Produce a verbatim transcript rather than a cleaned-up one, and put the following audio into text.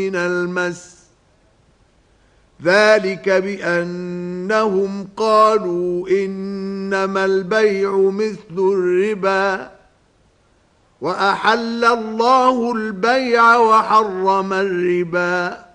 من المس ذلك بأنهم قالوا إنما البيع مثل الربا وأحل الله البيع وحرم الربا